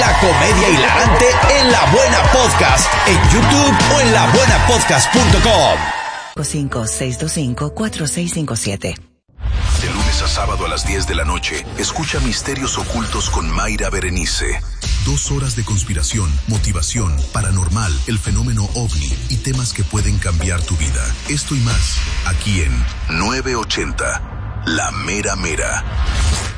La comedia hilarante en La Buena Podcast, en YouTube o en labuenapodcast.com. 5-625-4657. De lunes a sábado a las 10 de la noche, escucha Misterios Ocultos con Mayra Berenice. 2 horas de conspiración, motivación, paranormal, el fenómeno OVNI y temas que pueden cambiar tu vida. Esto y más, aquí en 980, La Mera Mera.